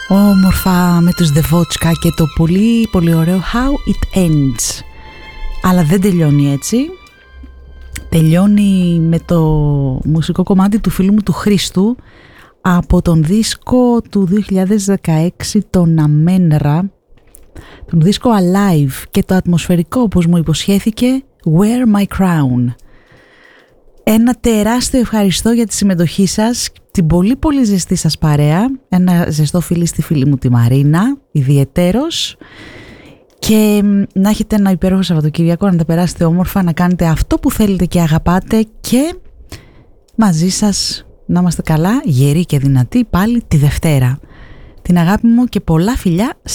Όμορφα με τους The Vodka και το πολύ πολύ ωραίο How It Ends. Αλλά δεν τελειώνει έτσι. Τελειώνει με το μουσικό κομμάτι του φίλου μου του Χρήστου από τον δίσκο του 2016, τον Amenra, τον δίσκο Alive, και το ατμοσφαιρικό, όπως μου υποσχέθηκε, Wear My Crown. Ένα τεράστιο ευχαριστώ για τη συμμετοχή σας, την πολύ πολύ ζεστή σας παρέα, ένα ζεστό φιλί στη φίλη μου τη Μαρίνα, ιδιαιτέρως, και να έχετε ένα υπέροχο Σαββατοκύριακο, να τα περάσετε όμορφα, να κάνετε αυτό που θέλετε και αγαπάτε, και μαζί σας να είμαστε καλά, γεροί και δυνατοί πάλι τη Δευτέρα. Την αγάπη μου και πολλά φιλιά